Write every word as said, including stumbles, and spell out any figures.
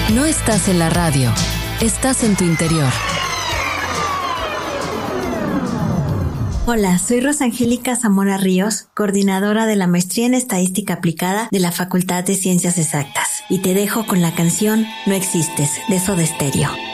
No estás en la radio, estás en tu interior. Hola, soy Rosangélica Zamora Ríos, coordinadora de la Maestría en Estadística Aplicada de la Facultad de Ciencias Exactas. Y te dejo con la canción No Existes, de Soda Stereo.